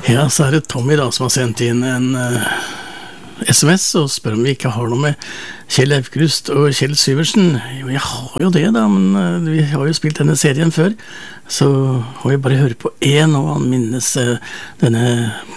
Ja, så er det Tommy da som har sendt inn en SMS og spør om vi ikke har noe med Kjell Aukrust og Kjell Syversen. Jo, jeg har jo det da, men vi har jo spilt denne serien før, så må vi bare høre på en, og han minnes denne